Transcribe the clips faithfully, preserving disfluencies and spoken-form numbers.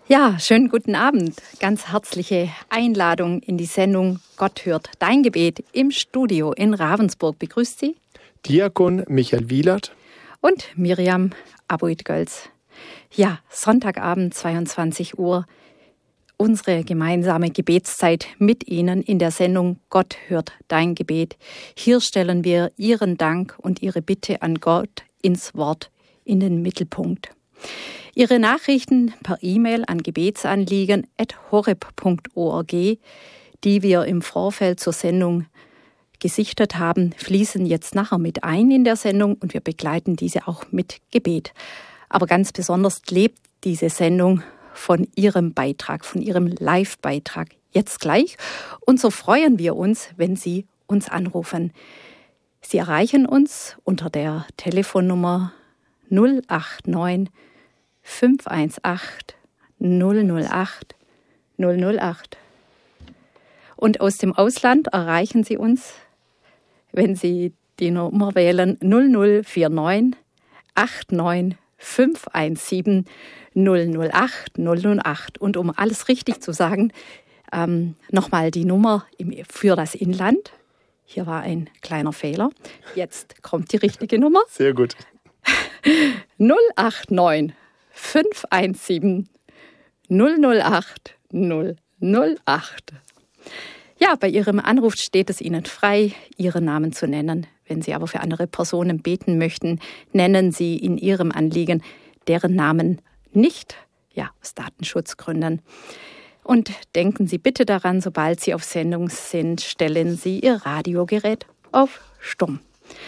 Ja, schönen guten Abend. Ganz herzliche Einladung in die Sendung Gott hört dein Gebet im Studio in Ravensburg. Begrüßt Sie Diakon Michael Wielert und Miriam Aboid-Gölz. Ja, Sonntagabend, zweiundzwanzig Uhr, unsere gemeinsame Gebetszeit mit Ihnen in der Sendung Gott hört dein Gebet. Hier stellen wir Ihren Dank und Ihre Bitte an Gott ins Wort in den Mittelpunkt. Ihre Nachrichten per E-Mail an gebetsanliegen at horeb punkt org, die wir im Vorfeld zur Sendung gesichtet haben, fließen jetzt nachher mit ein in der Sendung und wir begleiten diese auch mit Gebet. Aber ganz besonders lebt diese Sendung von Ihrem Beitrag, von Ihrem Live-Beitrag jetzt gleich. Und so freuen wir uns, wenn Sie uns anrufen. Sie erreichen uns unter der Telefonnummer null acht neun fünf eins acht null null acht null null acht. Und aus dem Ausland erreichen Sie uns, wenn Sie die Nummer wählen, null null vier neun acht neun fünf eins sieben null null acht null null acht. Und um alles richtig zu sagen, ähm, nochmal die Nummer im, für das Inland. Hier war ein kleiner Fehler. Jetzt kommt die richtige Nummer. Sehr gut. null acht neun fünf eins sieben null null acht null null acht. Ja, bei Ihrem Anruf steht es Ihnen frei, Ihren Namen zu nennen. Wenn Sie aber für andere Personen beten möchten, nennen Sie in Ihrem Anliegen deren Namen nicht, ja, aus Datenschutzgründen. Und denken Sie bitte daran, sobald Sie auf Sendung sind, stellen Sie Ihr Radiogerät auf Stumm.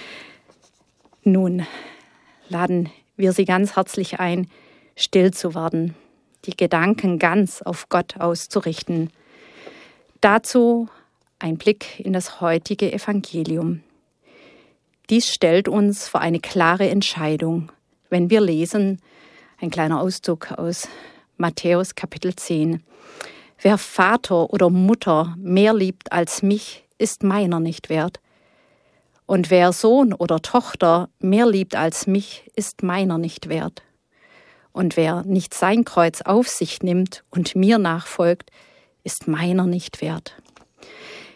Nun laden wir Sie ganz herzlich ein, still zu werden, die Gedanken ganz auf Gott auszurichten. Dazu ein Blick in das heutige Evangelium. Dies stellt uns vor eine klare Entscheidung, wenn wir lesen, ein kleiner Auszug aus Matthäus Kapitel zehn. Wer Vater oder Mutter mehr liebt als mich, ist meiner nicht wert. Und wer Sohn oder Tochter mehr liebt als mich, ist meiner nicht wert. Und wer nicht sein Kreuz auf sich nimmt und mir nachfolgt, ist meiner nicht wert.